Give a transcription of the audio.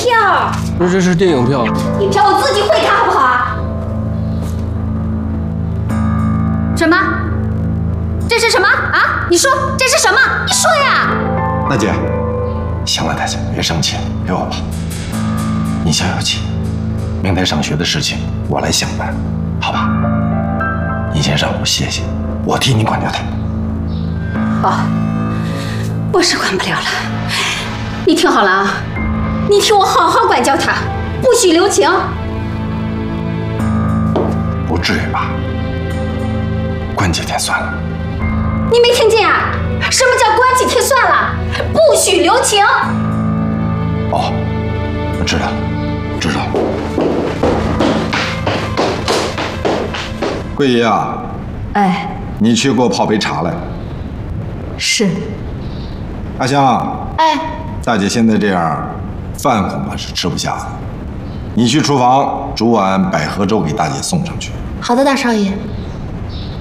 票。 这是电影票。 影票我自己会看，好不好啊？什么？这是什么啊？你说这是什么？你说呀！ 大姐，行了，大姐，别生气了，给我吧。你消消气，明天上学的事情我来想办，好吧？你先上屋歇歇，我替你管教他。 好，我是管不了了。你听好了啊，你替我好好管教他，不许留情。 不至于吧？关几天算了。 你没听见啊？什么叫关几天算了？不许留情。 哦，我知道了，知道了。桂姨啊， 哎， 你去给我泡杯茶来。 是。 阿香， 哎， 大姐现在这样，饭恐怕是吃不下了。你去厨房煮碗百合粥给大姐送上去。 好的，大少爷。